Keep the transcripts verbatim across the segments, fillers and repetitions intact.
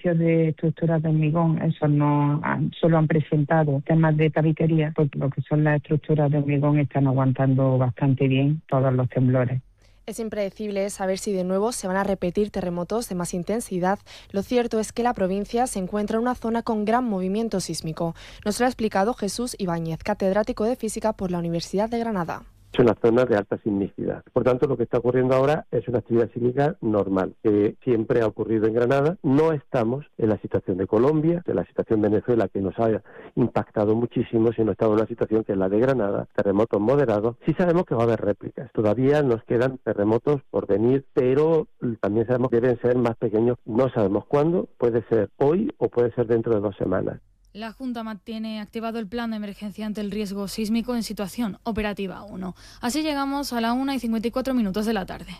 edificios de estructuras de hormigón, esos no han, solo han presentado temas de tabiquería, porque lo que son las estructuras de hormigón están aguantando bastante bien todos los temblores. Es impredecible saber si de nuevo se van a repetir terremotos de más intensidad. Lo cierto es que la provincia se encuentra en una zona con gran movimiento sísmico. Nos lo ha explicado Jesús Ibáñez, catedrático de Física por la Universidad de Granada. Es una zona de alta sismicidad. Por tanto, lo que está ocurriendo ahora es una actividad sísmica normal, que siempre ha ocurrido en Granada. No estamos en la situación de Colombia, en la situación de Venezuela, que nos ha impactado muchísimo, sino estamos en una situación que es la de Granada, terremotos moderados. Sí sabemos que va a haber réplicas. Todavía nos quedan terremotos por venir, pero también sabemos que deben ser más pequeños. No sabemos cuándo, puede ser hoy o puede ser dentro de dos semanas. La Junta mantiene activado el plan de emergencia ante el riesgo sísmico en situación operativa uno. Así llegamos a la una y cincuenta y cuatro minutos de la tarde.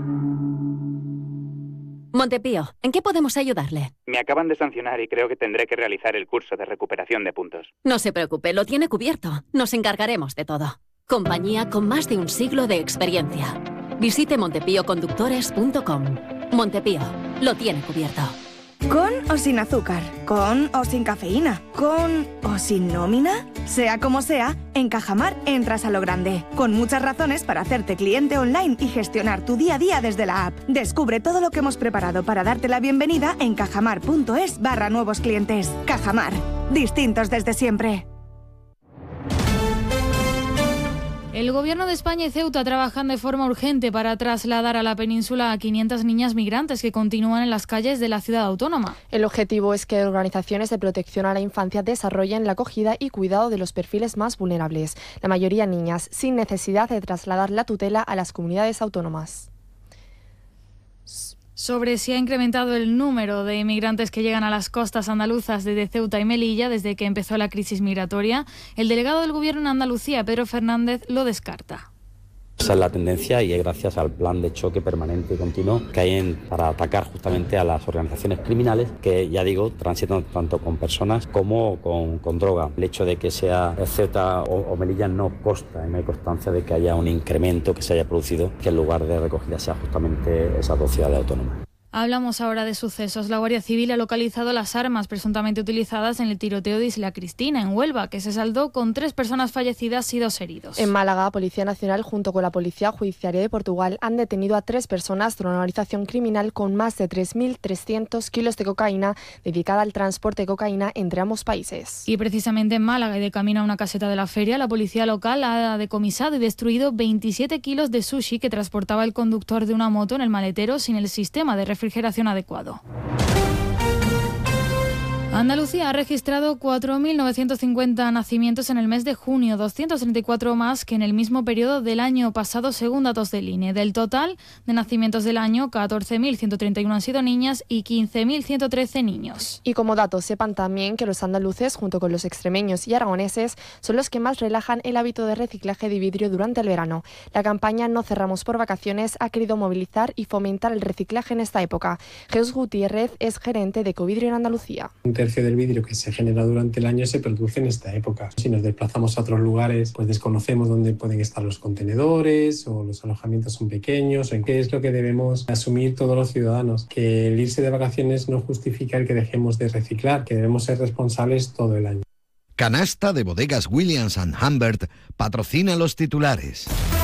Montepío, ¿en qué podemos ayudarle? Me acaban de sancionar y creo que tendré que realizar el curso de recuperación de puntos. No se preocupe, lo tiene cubierto. Nos encargaremos de todo. Compañía con más de un siglo de experiencia. Visite montepío conductores punto com. Montepío, lo tiene cubierto. ¿Con o sin azúcar? ¿Con o sin cafeína? ¿Con o sin nómina? Sea como sea, en Cajamar entras a lo grande, con muchas razones para hacerte cliente online y gestionar tu día a día desde la app. Descubre todo lo que hemos preparado para darte la bienvenida en cajamar.es barra nuevos clientes. Cajamar, distintos desde siempre. El Gobierno de España y Ceuta trabajan de forma urgente para trasladar a la península a quinientas niñas migrantes que continúan en las calles de la ciudad autónoma. El objetivo es que organizaciones de protección a la infancia desarrollen la acogida y cuidado de los perfiles más vulnerables, la mayoría niñas, sin necesidad de trasladar la tutela a las comunidades autónomas. Sobre si ha incrementado el número de inmigrantes que llegan a las costas andaluzas desde Ceuta y Melilla desde que empezó la crisis migratoria, el delegado del Gobierno en Andalucía, Pedro Fernández, lo descarta. Esa es la tendencia y es gracias al plan de choque permanente y continuo que hay en, para atacar justamente a las organizaciones criminales que, ya digo, transitan tanto con personas como con, con droga. El hecho de que sea Ceuta o, o Melilla no consta, no hay constancia de que haya un incremento que se haya producido, que el lugar de recogida sea justamente esas dos ciudades autónomas. Hablamos ahora de sucesos. La Guardia Civil ha localizado las armas presuntamente utilizadas en el tiroteo de Isla Cristina, en Huelva, que se saldó con tres personas fallecidas y dos heridos. En Málaga, Policía Nacional junto con la Policía Judiciaria de Portugal han detenido a tres personas de una organización criminal con más de tres mil trescientos kilos de cocaína dedicada al transporte de cocaína entre ambos países. Y precisamente en Málaga y de camino a una caseta de la feria, la policía local ha decomisado y destruido veintisiete kilos de sushi que transportaba el conductor de una moto en el maletero sin el sistema de refrigeración adecuado. Andalucía ha registrado cuatro mil novecientos cincuenta nacimientos en el mes de junio, doscientos treinta y cuatro más que en el mismo periodo del año pasado, según datos del I N E. Del total de nacimientos del año, catorce mil ciento treinta y uno han sido niñas y quince mil ciento trece niños. Y como datos, sepan también que los andaluces, junto con los extremeños y aragoneses, son los que más relajan el hábito de reciclaje de vidrio durante el verano. La campaña No cerramos por vacaciones ha querido movilizar y fomentar el reciclaje en esta época. Jesús Gutiérrez es gerente de Ecovidrio en Andalucía. Un tercio del vidrio que se genera durante el año se produce en esta época. Si nos desplazamos a otros lugares, pues desconocemos dónde pueden estar los contenedores o los alojamientos son pequeños, o en qué es lo que debemos asumir todos los ciudadanos. Que el irse de vacaciones no justifica el que dejemos de reciclar, que debemos ser responsables todo el año. Canasta de Bodegas Williams and Humbert patrocina los titulares.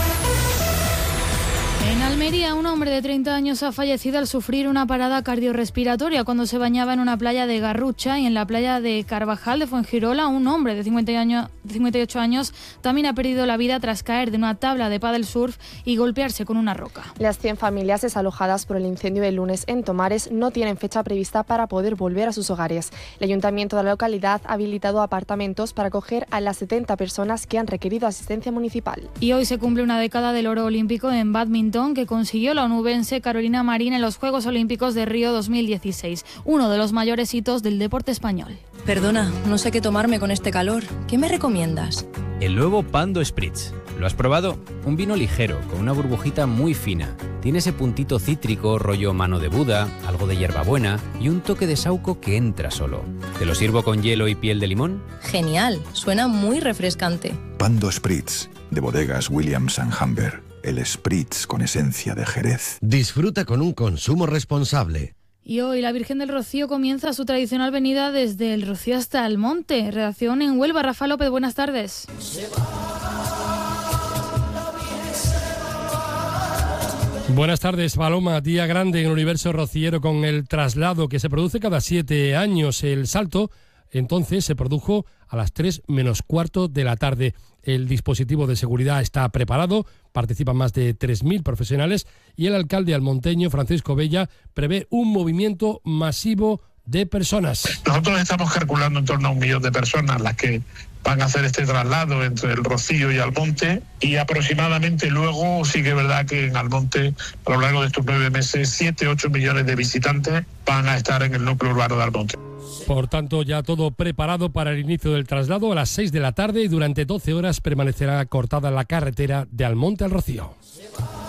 En Almería, un hombre de treinta años ha fallecido al sufrir una parada cardiorrespiratoria cuando se bañaba en una playa de Garrucha, y en la playa de Carvajal de Fuengirola, un hombre de cincuenta y ocho años también ha perdido la vida tras caer de una tabla de paddle surf y golpearse con una roca. Las cien familias desalojadas por el incendio del lunes en Tomares no tienen fecha prevista para poder volver a sus hogares. El ayuntamiento de la localidad ha habilitado apartamentos para acoger a las setenta personas que han requerido asistencia municipal. Y hoy se cumple una década del oro olímpico en bádminton que consiguió la onubense Carolina Marín en los Juegos Olímpicos de Río dos mil dieciséis, uno de los mayores hitos del deporte español. Perdona, no sé qué tomarme con este calor. ¿Qué me recomiendas? El nuevo Pando Spritz. ¿Lo has probado? Un vino ligero, con una burbujita muy fina. Tiene ese puntito cítrico, rollo mano de Buda, algo de hierbabuena y un toque de saúco que entra solo. ¿Te lo sirvo con hielo y piel de limón? Genial, suena muy refrescante. Pando Spritz, de Bodegas Williams and Humbert. El Spritz con esencia de Jerez. Disfruta con un consumo responsable. Y hoy la Virgen del Rocío comienza su tradicional venida desde el Rocío hasta Almonte. Redacción en Huelva. Rafa López, buenas tardes. Buenas tardes, Paloma. Día grande en el universo rociero con el traslado que se produce cada siete años. El salto, entonces, se produjo a las tres menos cuarto de la tarde. El dispositivo de seguridad está preparado, participan más de tres mil profesionales y el alcalde almonteño, Francisco Bella, prevé un movimiento masivo de personas. Nosotros estamos calculando en torno a un millón de personas las que van a hacer este traslado entre el Rocío y Almonte, y aproximadamente luego sí que es verdad que en Almonte a lo largo de estos nueve meses siete, ocho millones de visitantes van a estar en el núcleo urbano de Almonte. Por tanto, ya todo preparado para el inicio del traslado a las seis de la tarde y durante doce horas permanecerá cortada la carretera de Almonte al Rocío.